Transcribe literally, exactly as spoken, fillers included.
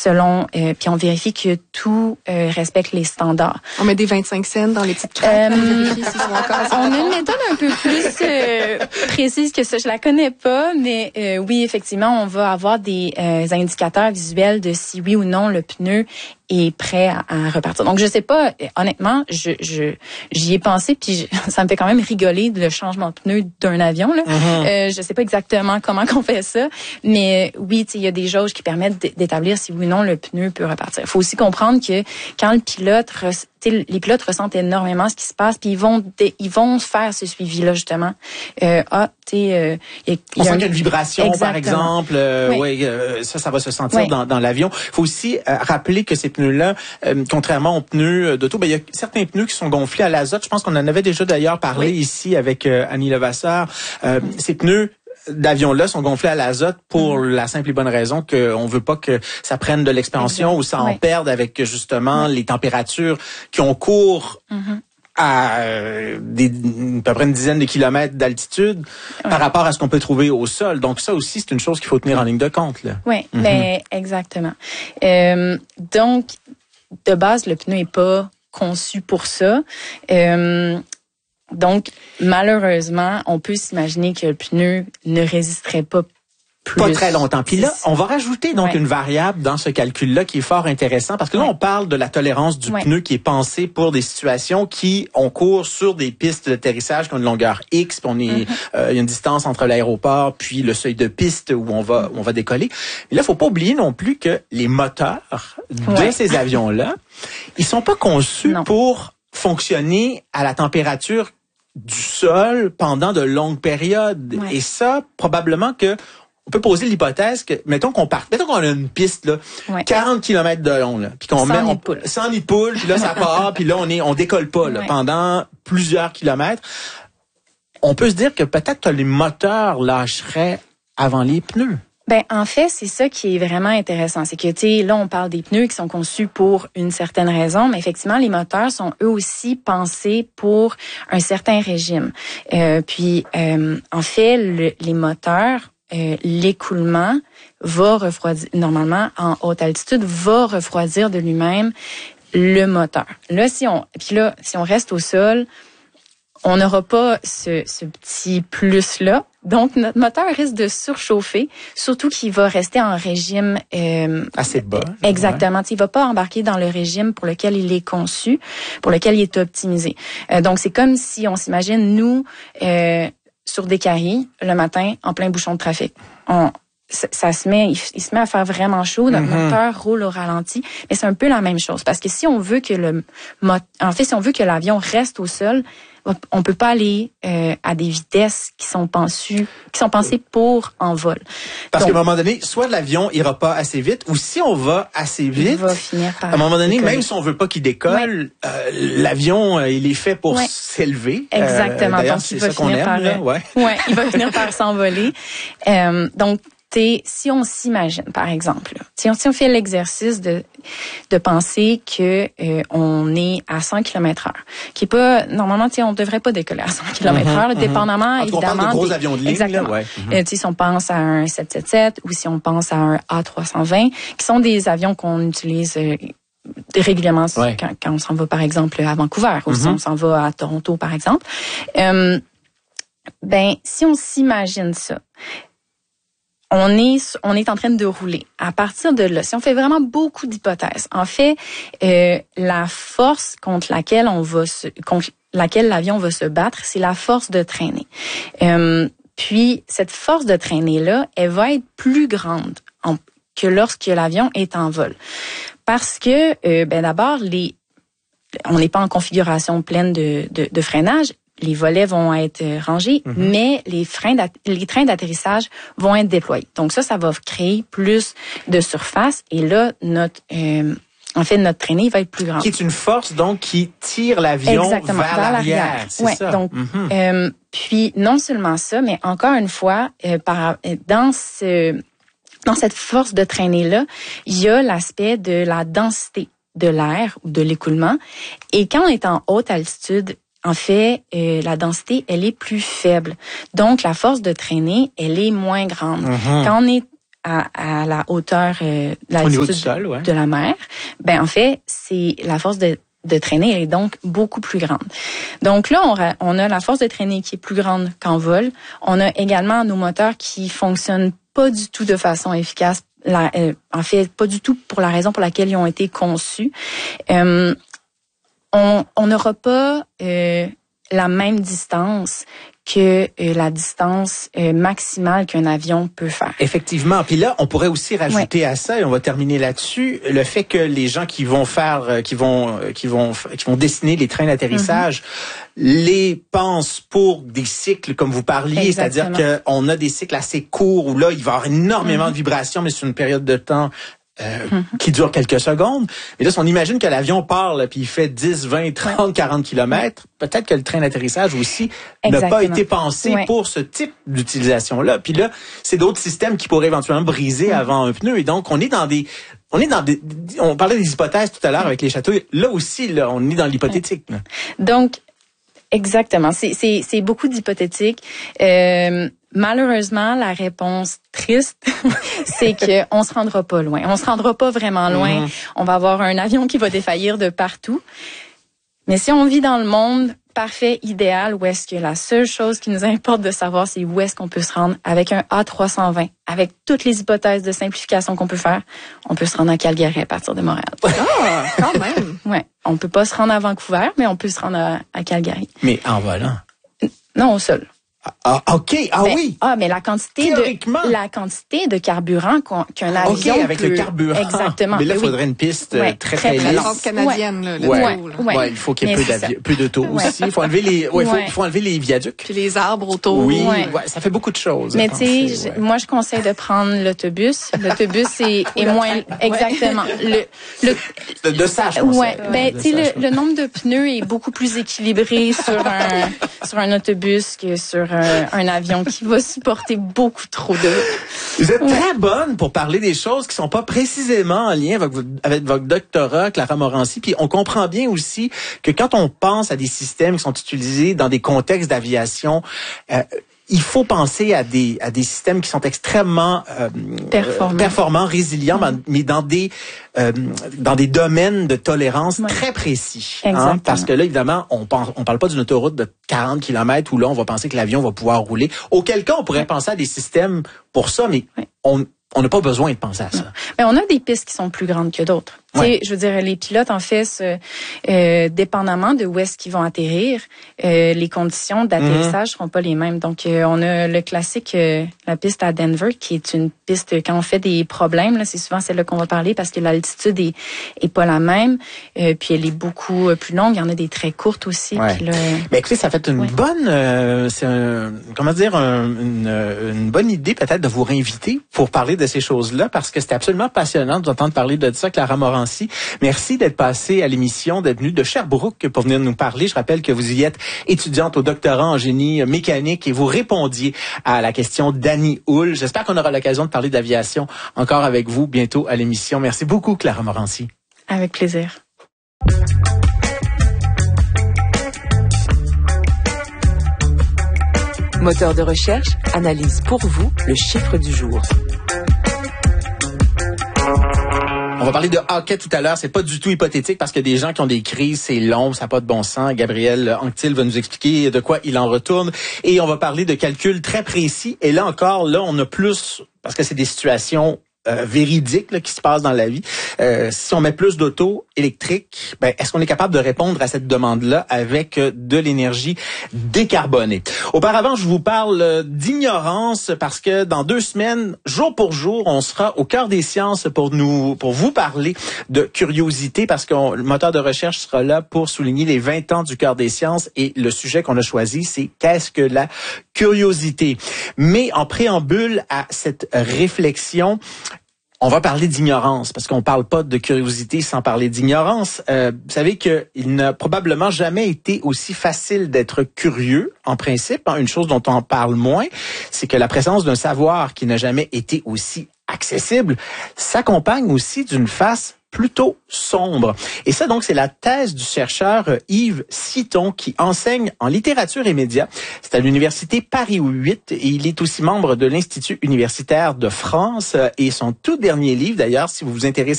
selon, euh, puis on vérifie que tout euh, respecte les standards. On met des vingt-cinq cents dans les petites craques. Euh, on a une méthode un peu plus euh, précise que ça. Je la connais pas, mais euh, oui, effectivement, on va avoir des euh, indicateurs visuels de si oui ou non le pneu est prêt à, à repartir. Donc, je sais pas, honnêtement, je, je, j'y ai pensé, puis je, ça me fait quand même rigoler le changement de pneu d'un avion, là. Mm-hmm. Euh, je sais pas exactement comment qu'on fait ça, mais oui, tu sais, il y a des jauges qui permettent d'établir si oui ou non le pneu peut repartir. Il faut aussi comprendre que quand le pilote, les pilotes ressentent énormément ce qui se passe, puis ils vont, ils vont faire ce suivi-là, justement. Euh, ah, tu sais, euh, y a, on y a sent un... qu'il y a une vibration, exactement. Par exemple. Euh, oui, ouais, euh, ça, ça va se sentir oui. dans, dans l'avion. Il faut aussi euh, rappeler que ces pneus-là, euh, contrairement aux pneus d'auto, ben il y a certains pneus qui sont gonflés à l'azote. Je pense qu'on en avait déjà d'ailleurs parlé oui. ici avec euh, Annie Levasseur. Euh, mm. Ces pneus d'avions-là sont gonflés à l'azote pour mmh. la simple et bonne raison qu'on veut pas que ça prenne de l'expansion exact. Ou ça en ouais. perde avec justement ouais. les températures qui ont cours mmh. à euh, des, à peu près une dizaine de kilomètres d'altitude ouais. par rapport à ce qu'on peut trouver au sol. Donc ça aussi, c'est une chose qu'il faut tenir en ligne de compte, là. Oui, mmh. ben, exactement. Euh, donc, de base, le pneu est pas conçu pour ça. Euh, Donc, malheureusement, on peut s'imaginer que le pneu ne résisterait pas plus. Pas très longtemps. Puis là, on va rajouter donc ouais. une variable dans ce calcul-là qui est fort intéressant parce que là, ouais. on parle de la tolérance du ouais. pneu qui est pensée pour des situations qui ont cours sur des pistes d'atterrissage qui ont une longueur X, puis on est, mm-hmm. euh, il y a une distance entre l'aéroport puis le seuil de piste où on va, où on va décoller. Mais là, faut pas oublier non plus que les moteurs ouais. de ces avions-là, ils sont pas conçus non. pour fonctionner à la température du sol pendant de longues périodes. Ouais. Et ça, probablement que on peut poser l'hypothèse que, mettons qu'on part, mettons qu'on a une piste, là, ouais. quarante kilomètres de long, là, puis qu'on met, on, sans nid de poule, puis là, ça part, puis là, on est, on décolle pas, là, ouais. pendant plusieurs kilomètres. On peut se dire que peut-être que les moteurs lâcheraient avant les pneus. Ben en fait, c'est ça qui est vraiment intéressant, c'est que tu sais là on parle des pneus qui sont conçus pour une certaine raison, mais effectivement les moteurs sont eux aussi pensés pour un certain régime. Euh, puis euh, en fait le, les moteurs, euh, l'écoulement va refroidir normalement en haute altitude va refroidir de lui-même le moteur. Là si on puis là si on reste au sol, on n'aura pas ce, ce petit plus-là. Donc, notre moteur risque de surchauffer, surtout qu'il va rester en régime... Euh, assez bas. Exactement. Ouais. Il ne va pas embarquer dans le régime pour lequel il est conçu, pour lequel il est optimisé. Euh, donc, c'est comme si on s'imagine, nous, euh, sur des carrés, le matin, en plein bouchon de trafic. On, ça, ça se met, il, il se met à faire vraiment chaud, notre mm-hmm. moteur roule au ralenti, mais c'est un peu la même chose. Parce que si on veut que le... En fait, si on veut que l'avion reste au sol, on peut pas aller euh, à des vitesses qui sont pensées, qui sont pensées pour en vol. Parce Donc, qu'à un moment donné, soit l'avion ira pas assez vite, ou si on va assez vite, il va finir par à un moment donné, décoller. même si on veut pas qu'il décolle, ouais. euh, l'avion euh, il est fait pour ouais. s'élever. Exactement. Euh, donc c'est il va ça qu'on finir aime, par, là. Ouais. ouais, il va finir par s'envoler. Euh, donc T'sais, si on s'imagine, par exemple, là, si, on, si on fait l'exercice de de penser que euh, on est à cent kilomètres heure, qui est pas normalement, tu sais, on devrait pas décoller à cent kilomètres heure, mm-hmm, dépendamment mm-hmm. évidemment. On parle de gros des, avions de ligne, exactement. Là, ouais. Mm-hmm. euh, tu sais, si on pense à un sept cent soixante-dix-sept ou si on pense à un A trois cent vingt, qui sont des avions qu'on utilise euh, régulièrement ouais. quand, quand on s'en va, par exemple, à Vancouver ou mm-hmm. si on s'en va à Toronto, par exemple. Euh, ben, si on s'imagine ça. On est, on est en train de rouler. À partir de là, si on fait vraiment beaucoup d'hypothèses, en fait, euh, la force contre laquelle on va se, contre laquelle l'avion va se battre, c'est la force de traînée. Euh, puis cette force de traînée là, elle va être plus grande en, que lorsque l'avion est en vol, parce que, euh, ben d'abord, les, on n'est pas en configuration pleine de, de, de freinage. Les volets vont être rangés, mm-hmm. mais les freins, les trains d'atterrissage vont être déployés. Donc ça, ça va créer plus de surface. Et là, notre, euh, en fait, notre traînée va être plus grande. Qui est une force donc qui tire l'avion Exactement, vers, vers l'arrière. l'arrière. C'est ouais, ça. Donc, mm-hmm. euh, puis non seulement ça, mais encore une fois, euh, par dans ce dans cette force de traînée là, il y a l'aspect de la densité de l'air ou de l'écoulement. Et quand on est en haute altitude, en fait, euh, la densité, elle est plus faible. Donc, la force de traînée, elle est moins grande. Mm-hmm. Quand on est à, à la hauteur euh, au niveau du sol, ouais. de la mer, ben en fait, c'est la force de de traîner est donc beaucoup plus grande. Donc là, on a, on a la force de traîner qui est plus grande qu'en vol. On a également nos moteurs qui fonctionnent pas du tout de façon efficace. La, euh, en fait, pas du tout pour la raison pour laquelle ils ont été conçus. Euh, on on n'aura pas euh, la même distance que euh, la distance euh, maximale qu'un avion peut faire. Effectivement. Puis là, on pourrait aussi rajouter ouais. à ça, et on va terminer là-dessus, le fait que les gens qui vont faire, euh, qui vont, euh, qui vont, qui vont dessiner les trains d'atterrissage, mm-hmm. les pensent pour des cycles comme vous parliez, exactement. C'est-à-dire qu'on a des cycles assez courts où là, il va y avoir énormément mm-hmm. de vibrations, mais sur une période de temps Euh, mm-hmm. qui dure quelques secondes. Mais là, si on imagine que l'avion part, là, puis il fait dix, vingt, trente, ouais. quarante kilomètres, peut-être que le train d'atterrissage aussi n'a pas été pensé ouais. pour ce type d'utilisation-là. Puis là, c'est d'autres systèmes qui pourraient éventuellement briser mm-hmm. avant un pneu. Et donc, on est dans des... On est dans des... On parlait des hypothèses tout à l'heure mm-hmm. avec les châteaux. Là aussi, là, on est dans l'hypothétique. Là. Donc, exactement. C'est, c'est, c'est beaucoup d'hypothétique. Euh, malheureusement, la réponse triste, c'est que on se rendra pas loin. On se rendra pas vraiment loin. Mm-hmm. On va avoir un avion qui va défaillir de partout. Mais si on vit dans le monde parfait, idéal, où est-ce que la seule chose qui nous importe de savoir, c'est où est-ce qu'on peut se rendre avec un A trois cent vingt, avec toutes les hypothèses de simplification qu'on peut faire, on peut se rendre à Calgary à partir de Montréal. Ah, quand même! Ouais. On peut pas se rendre à Vancouver, mais on peut se rendre à, à Calgary. Mais en volant? Non, au sol. Ah, OK. Ah ben, oui. Ah, mais la quantité de la quantité de carburant qu'on, qu'un avion OK, avec peut... le carburant. Exactement. Mais là, il oui. faudrait une piste ouais, très, très, très lisse. La canadienne, là, le ouais. taux, là. Ouais. ouais, il faut qu'il y ait peu, d'avi- peu de taux ouais. aussi. Il faut enlever les, ouais, il faut, ouais. faut enlever les viaducs. Puis les arbres autour. Oui, ouais. ouais, ça fait beaucoup de choses. Mais tu sais, ouais. moi, je conseille de prendre l'autobus. L'autobus est, est moins... Exactement. Le, le, de, de ça, je pense. Ouais. Ben, tu sais, le, le nombre de pneus est beaucoup plus équilibré sur un, sur un autobus que sur un, un avion qui va supporter beaucoup trop de... Vous êtes ouais. très bonne pour parler des choses qui sont pas précisément en lien avec, avec votre doctorat, Clara Morancy. Puis on comprend bien aussi que quand on pense à des systèmes qui sont utilisés dans des contextes d'aviation, euh, il faut penser à des à des systèmes qui sont extrêmement euh, performants, performants, résilients, mmh. mais dans des euh, dans des domaines de tolérance ouais. très précis. Hein, parce que là, évidemment, on pense, on parle pas d'une autoroute de quarante kilomètres où là, on va penser que l'avion va pouvoir rouler. Auquel cas, on pourrait ouais. penser à des systèmes pour ça, mais ouais. on on n'a pas besoin de penser à ça. Non. Mais on a des pistes qui sont plus grandes que d'autres. Ouais. Je veux dire, les pilotes, en fait, ce, euh, dépendamment de où est-ce qu'ils vont atterrir, euh, les conditions d'atterrissage mm-hmm. seront pas les mêmes. Donc, euh, on a le classique, euh, la piste à Denver, qui est une piste, quand on fait des problèmes, là, c'est souvent celle-là qu'on va parler parce que l'altitude est, est pas la même. Euh, puis elle est beaucoup plus longue. Il y en a des très courtes aussi. Ouais. Puis là, mais écoutez, ça fait une ouais. bonne, euh, c'est un, comment dire, un, une, une bonne idée peut-être de vous réinviter pour parler de ces choses-là parce que c'était absolument passionnant de vous entendre parler de ça, Clara Morancy. Merci d'être passée à l'émission, d'être venue de Sherbrooke pour venir nous parler. Je rappelle que vous y êtes étudiante au doctorat en génie mécanique et vous répondiez à la question d'Annie Houle. J'espère qu'on aura l'occasion de parler d'aviation encore avec vous bientôt à l'émission. Merci beaucoup, Clara Morancy. Avec plaisir. Moteur de recherche analyse pour vous le chiffre du jour. On va parler de hockey tout à l'heure. C'est pas du tout hypothétique parce que des gens qui ont des crises, c'est long, ça n'a pas de bon sens. Gabriel Anctil va nous expliquer de quoi il en retourne. Et on va parler de calculs très précis. Et là encore, là, on a plus, parce que c'est des situations Euh, véridique là, qui se passe dans la vie. Euh, si on met plus d'auto électriques, ben, est-ce qu'on est capable de répondre à cette demande-là avec euh, de l'énergie décarbonée? Auparavant, je vous parle euh, d'ignorance parce que dans deux semaines, jour pour jour, on sera au cœur des sciences pour nous, pour vous parler de curiosité parce que on, le moteur de recherche sera là pour souligner les vingt ans du cœur des sciences et le sujet qu'on a choisi, c'est qu'est-ce que la curiosité? Mais en préambule à cette réflexion, on va parler d'ignorance, parce qu'on parle pas de curiosité sans parler d'ignorance. Euh, vous savez qu'il n'a probablement jamais été aussi facile d'être curieux, en principe. Une chose dont on parle moins, c'est que la présence d'un savoir qui n'a jamais été aussi accessible s'accompagne aussi d'une face plutôt sombre. Et ça, donc, c'est la thèse du chercheur Yves Citon qui enseigne en littérature et médias. C'est à l'Université Paris huit et il est aussi membre de l'Institut universitaire de France. Et son tout dernier livre, d'ailleurs, si vous vous intéressez